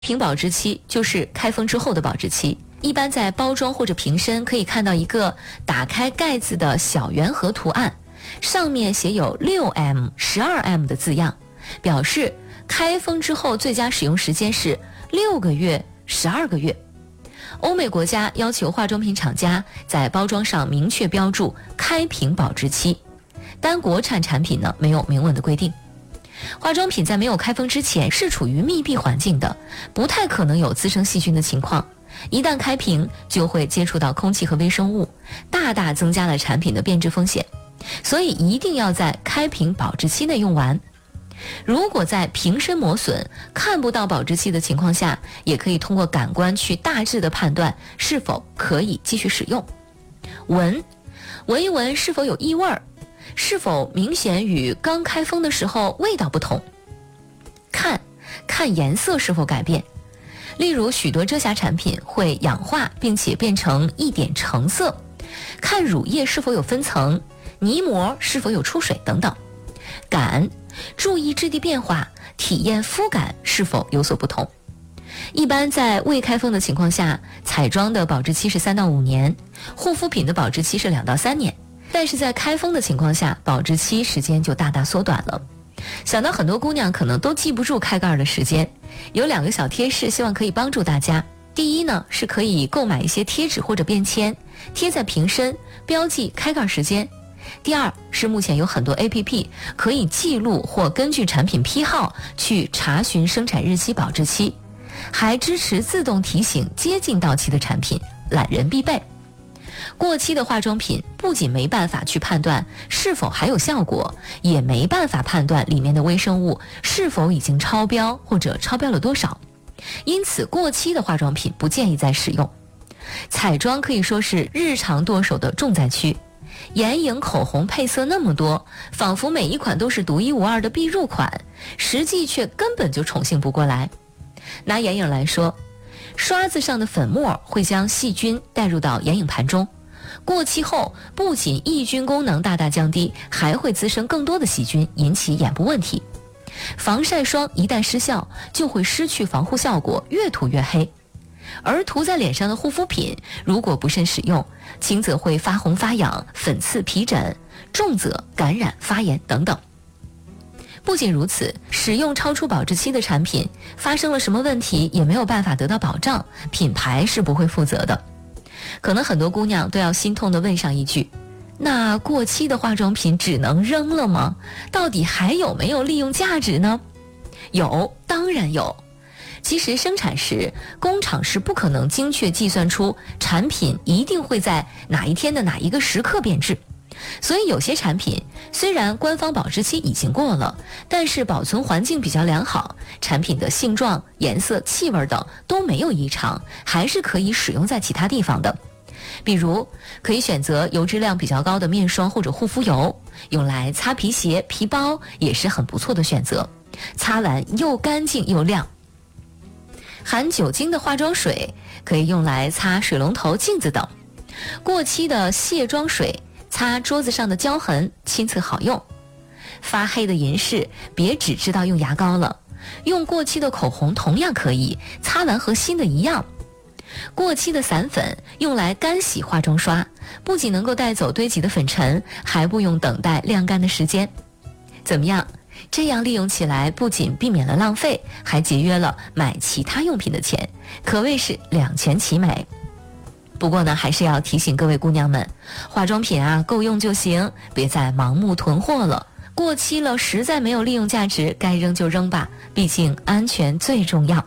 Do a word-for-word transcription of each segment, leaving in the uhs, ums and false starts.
瓶保质期就是开封之后的保质期，一般在包装或者瓶身可以看到一个打开盖子的小圆盒图案，上面写有 六 M、十二 M 的字样，表示开封之后最佳使用时间是六个月、十二个月。欧美国家要求化妆品厂家在包装上明确标注开瓶保质期，但国产产品呢没有明文的规定。化妆品在没有开封之前是处于密闭环境的，不太可能有滋生细菌的情况，一旦开瓶就会接触到空气和微生物，大大增加了产品的变质风险，所以一定要在开瓶保质期内用完。如果在瓶身磨损看不到保质期的情况下，也可以通过感官去大致的判断是否可以继续使用。闻闻一闻是否有异味，是否明显与刚开封的时候味道不同。看看颜色是否改变，例如许多遮瑕产品会氧化并且变成一点橙色，看乳液是否有分层，泥膜是否有出水等等。感注意质地变化，体验肤感是否有所不同。一般在未开封的情况下，彩妆的保质期是三到五年，护肤品的保质期是两到三年，但是在开封的情况下，保质期时间就大大缩短了。想到很多姑娘可能都记不住开盖的时间，有两个小贴士希望可以帮助大家。第一呢，是可以购买一些贴纸或者便签，贴在瓶身标记开盖时间。第二是目前有很多 A P P 可以记录或根据产品批号去查询生产日期、保质期，还支持自动提醒接近到期的产品，懒人必备。过期的化妆品不仅没办法去判断是否还有效果，也没办法判断里面的微生物是否已经超标或者超标了多少，因此过期的化妆品不建议再使用。彩妆可以说是日常剁手的重灾区，眼影、口红配色那么多，仿佛每一款都是独一无二的必入款，实际却根本就宠幸不过来。拿眼影来说，刷子上的粉末会将细菌带入到眼影盘中，过期后不仅抑菌功能大大降低，还会滋生更多的细菌，引起眼部问题。防晒霜一旦失效，就会失去防护效果，越涂越黑。而涂在脸上的护肤品如果不慎使用，轻则会发红发痒、粉刺皮疹，重则感染发炎等等。不仅如此，使用超出保质期的产品发生了什么问题也没有办法得到保障，品牌是不会负责的。可能很多姑娘都要心痛地问上一句，那过期的化妆品只能扔了吗？到底还有没有利用价值呢？有，当然有。其实生产时，工厂是不可能精确计算出产品一定会在哪一天的哪一个时刻变质，所以有些产品虽然官方保质期已经过了，但是保存环境比较良好，产品的性状、颜色、气味等都没有异常，还是可以使用在其他地方的。比如可以选择油脂量比较高的面霜或者护肤油，用来擦皮鞋、皮包也是很不错的选择，擦完又干净又亮。含酒精的化妆水可以用来擦水龙头、镜子等。过期的卸妆水擦桌子上的胶痕，亲测好用。发黑的银饰别只知道用牙膏了，用过期的口红同样可以，擦完和新的一样。过期的散粉用来干洗化妆刷，不仅能够带走堆积的粉尘，还不用等待晾干的时间。怎么样？这样利用起来不仅避免了浪费，还节约了买其他用品的钱，可谓是两全其美。不过呢，还是要提醒各位姑娘们，化妆品啊够用就行，别再盲目囤货了。过期了实在没有利用价值，该扔就扔吧，毕竟安全最重要。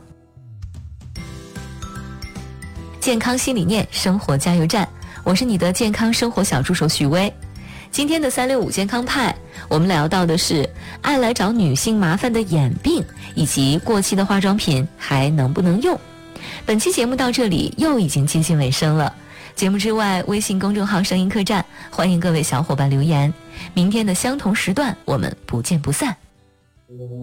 健康新理念，生活加油站，我是你的健康生活小助手许薇。今天的三六五健康派，我们聊到的是爱来找女性麻烦的眼病，以及过期的化妆品还能不能用。本期节目到这里又已经接近尾声了，节目之外，微信公众号声音客栈，欢迎各位小伙伴留言。明天的相同时段，我们不见不散。